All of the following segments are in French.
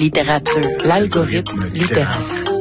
Littérature, l'algorithme littéraire.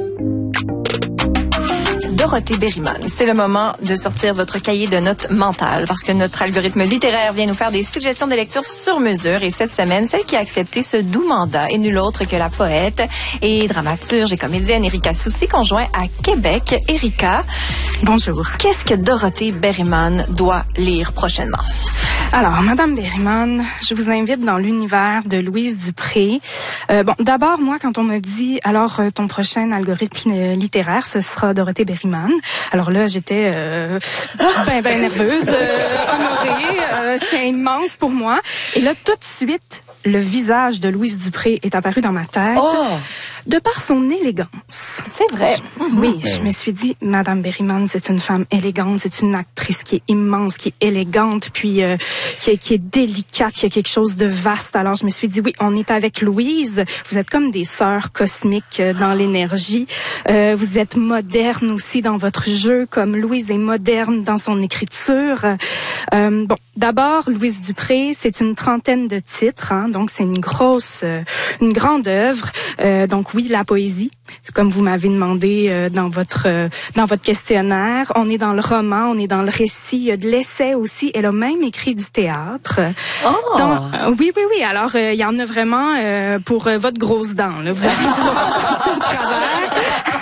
Dorothée Berryman, c'est le moment de sortir votre cahier de notes mentales parce que notre algorithme littéraire vient nous faire des suggestions de lecture sur mesure. Et cette semaine, celle qui a accepté ce doux mandat est nulle autre que la poète et dramaturge et comédienne Erika Soucy, qu'on joint à Québec. Erika, bonjour. Qu'est-ce que Dorothée Berryman doit lire prochainement? Alors, Madame Berryman, je vous invite dans l'univers de Louise Dupré. D'abord, moi, quand on me dit, alors, ton prochain algorithme littéraire, ce sera Dorothée Berryman. Alors là, j'étais ben nerveuse, honorée, c'est immense pour moi. Et là, tout de suite, le visage de Louise Dupré est apparu dans ma tête. Oh! De par son élégance. C'est vrai. Oui, je me suis dit, Madame Berryman, c'est une femme élégante, c'est une actrice qui est immense, qui est élégante, puis qui est délicate, qui a quelque chose de vaste. Alors, je me suis dit, oui, on est avec Louise. Vous êtes comme des sœurs cosmiques dans l'énergie. Vous êtes moderne aussi dans votre jeu, comme Louise est moderne dans son écriture. D'abord, Louise Dupré, c'est une trentaine de titres, hein, donc c'est une grande œuvre. Donc oui, la poésie, comme vous m'avez demandé dans votre questionnaire. On est dans le roman, on est dans le récit, il y a de l'essai aussi. Elle a même écrit du théâtre. Oh! Donc, oui. Alors, il y en a vraiment pour votre grosse dent. Là. Vous allez voir passer au travers.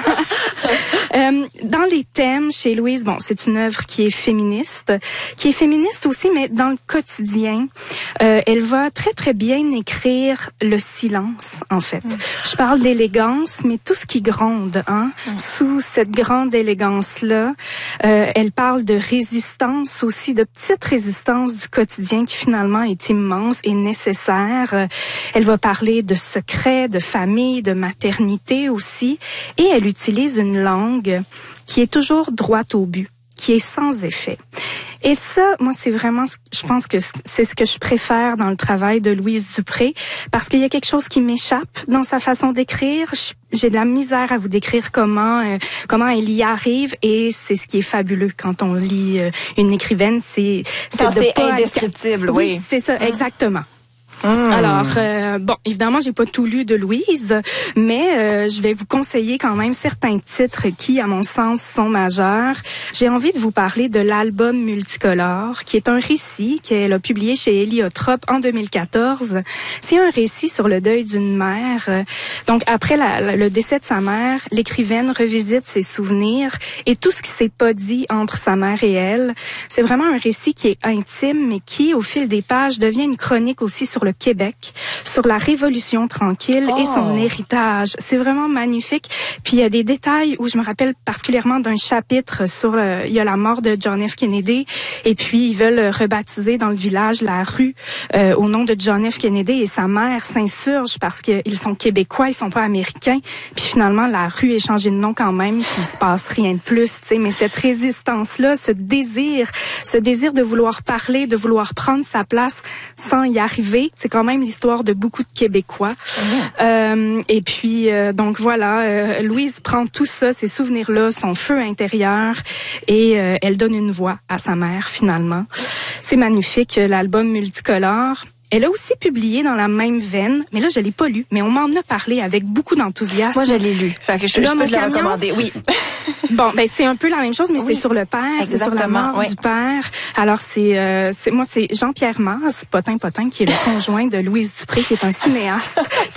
Dans les thèmes chez Louise, c'est une œuvre qui est féministe aussi, mais dans le quotidien, elle va très très bien écrire le silence, en fait. Je parle d'élégance, mais tout ce qui gronde, hein. Sous cette grande élégance-là, elle parle de résistance aussi, de petite résistance du quotidien qui finalement est immense et nécessaire. Elle va parler de secrets, de famille, de maternité aussi, et elle utilise une langue qui est toujours droite au but, qui est sans effet. Et ça, moi, c'est vraiment, je pense que c'est ce que je préfère dans le travail de Louise Dupré, parce qu'il y a quelque chose qui m'échappe dans sa façon d'écrire. J'ai de la misère à vous décrire comment elle y arrive, et c'est ce qui est fabuleux quand on lit une écrivaine, c'est indescriptible, oui. C'est ça, exactement. Alors, évidemment, j'ai pas tout lu de Louise, mais je vais vous conseiller quand même certains titres qui, à mon sens, sont majeurs. J'ai envie de vous parler de l'album multicolore, qui est un récit qu'elle a publié chez Héliotrope en 2014. C'est un récit sur le deuil d'une mère. Donc, après le décès de sa mère, l'écrivaine revisite ses souvenirs et tout ce qui s'est pas dit entre sa mère et elle. C'est vraiment un récit qui est intime, mais qui, au fil des pages, devient une chronique aussi sur le Québec, sur la Révolution tranquille et son héritage. C'est vraiment magnifique. Puis il y a des détails où je me rappelle particulièrement d'un chapitre sur il y a la mort de John F. Kennedy, et puis ils veulent rebaptiser dans le village la rue au nom de John F. Kennedy, et sa mère s'insurge parce qu'ils sont québécois, ils sont pas américains. Puis finalement la rue est changée de nom quand même, puis il se passe rien de plus, tu sais. Mais cette résistance-là, ce désir de vouloir parler, de vouloir prendre sa place sans y arriver, c'est quand même l'histoire de beaucoup de Québécois. Et puis, donc voilà, Louise prend tout ça, ces souvenirs-là, son feu intérieur, et elle donne une voix à sa mère, finalement. C'est magnifique, l'album multicolore. Elle a aussi publié dans la même veine, mais là, je l'ai pas lu, mais on m'en a parlé avec beaucoup d'enthousiasme. Moi, je l'ai lu. Fait que je peux te le recommander, oui. C'est un peu la même chose, mais c'est sur le père, c'est sur la mort du père. Alors, c'est Jean-Pierre Masse, Potin, qui est le conjoint de Louise Dupré, qui est un cinéaste,